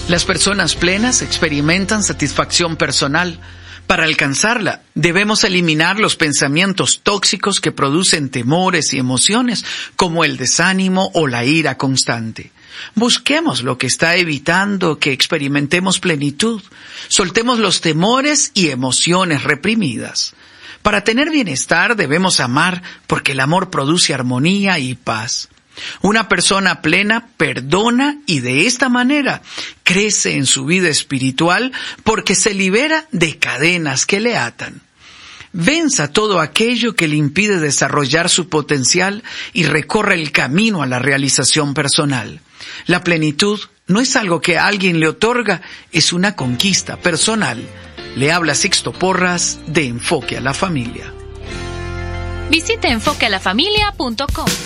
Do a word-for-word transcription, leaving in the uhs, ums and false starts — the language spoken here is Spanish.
Las personas plenas experimentan satisfacción personal. Para alcanzarla, debemos eliminar los pensamientos tóxicos que producen temores y emociones, como el desánimo o la ira constante. Busquemos lo que está evitando que experimentemos plenitud. Soltemos los temores y emociones reprimidas. Para tener bienestar debemos amar, porque el amor produce armonía y paz. Una persona plena perdona y de esta manera crece en su vida espiritual porque se libera de cadenas que le atan. Venza todo aquello que le impide desarrollar su potencial y recorre el camino a la realización personal. La plenitud no es algo que alguien le otorga, es una conquista personal. Le habla Sixto Porras de Enfoque a la Familia. Visite enfoque a la familia punto com.